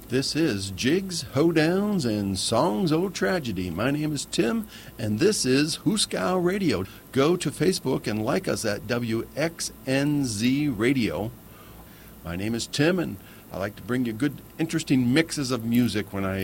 This is Jigs, Hoedowns, and Songs O' Tragedy. My name is Tim, and this is Hooskow Radio. Go to Facebook and like us at WXNZ Radio. My name is Tim, and I like to bring you good, interesting mixes of music when I